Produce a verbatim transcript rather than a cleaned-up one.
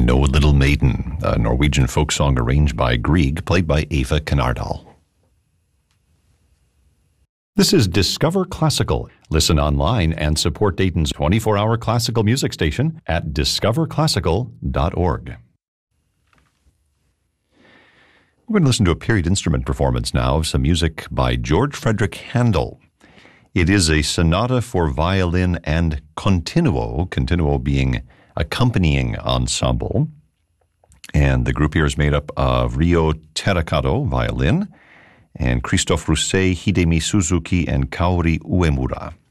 and No Little Maiden, a Norwegian folk song arranged by Grieg, played by Eva Canardal. This is Discover Classical. Listen online and support Dayton's twenty-four hour classical music station at discover classical dot org. We're going to listen to a period instrument performance now of some music by George Frederick Handel. It is a sonata for violin and continuo, continuo being accompanying ensemble. And the group here is made up of Ryo Terakato, violin, and Christophe Rousset, Hidemi Suzuki, and Kaori Uemura.